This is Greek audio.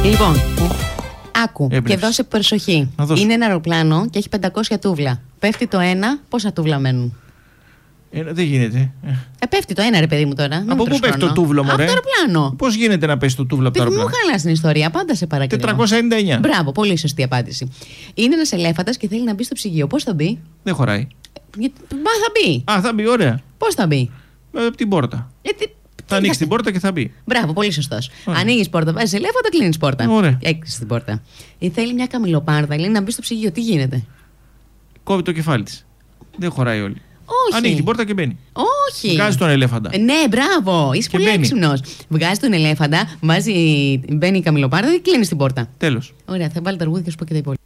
Λοιπόν, άκου Έμπνευση. και δώσε προσοχή. Είναι ένα αεροπλάνο και έχει 500 τούβλα. Πέφτει το ένα, πόσα τούβλα μένουν? Δεν γίνεται. Πέφτει το ένα, ρε παιδί μου τώρα. Από πού πέφτει το τούβλο, μωρέ? Από το αεροπλάνο. Πώς γίνεται να πέσει το τούβλο από το Παιδί μου, αεροπλάνο? χαλάς την ιστορία. Πάντα σε παρακαλώ. 499. Μπράβο, πολύ σωστή απάντηση. Είναι ένας ελέφαντας και θέλει να μπει στο ψυγείο. Πώς θα μπει? Δεν χωράει. Μα θα μπει. Α, θα μπει, ωραία. Πώς θα μπει? Από την πόρτα. Θα ανοίξει την πόρτα και θα μπει. Μπράβο, πολύ σωστός. Ανοίγεις πόρτα, βάζεις ελέφαντα, κλείνεις πόρτα. Ωραία. Έκλεισε την πόρτα. Θέλει μια καμιλοπάρδα, λέει να μπει στο ψυγείο. Τι γίνεται? Κόβει το κεφάλι της. Δεν χωράει όλη. Όχι. Ανοίγει την πόρτα και μπαίνει. Όχι. Βγάζει τον ελέφαντα. Ναι, μπράβο. Είσαι Και πολύ μπαίνει. έξυπνος. Βγάζει τον ελέφαντα, μπαίνει η καμιλοπάρδα και κλείνει την πόρτα. Τέλος. Ωραία, θα βάλει τα αργούδια και σου πω και τα υπόλοιπα.